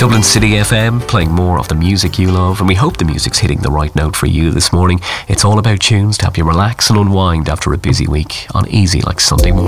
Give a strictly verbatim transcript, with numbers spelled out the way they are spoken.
Dublin City F M, playing more of the music you love, and we hope the music's hitting the right note for you this morning. It's all about tunes to help you relax and unwind after a busy week on Easy Like Sunday Morning.